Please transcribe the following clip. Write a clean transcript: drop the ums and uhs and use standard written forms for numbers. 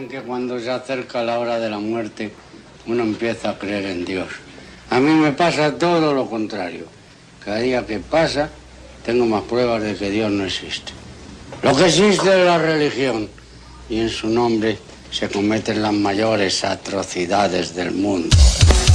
dicen que cuando se acerca la hora de la muerte, uno empieza a creer en Dios. A mí me pasa todo lo contrario. Cada día que pasa, tengo más pruebas de que Dios no existe. Lo que existe es la religión, y en su nombre se cometen las mayores atrocidades del mundo.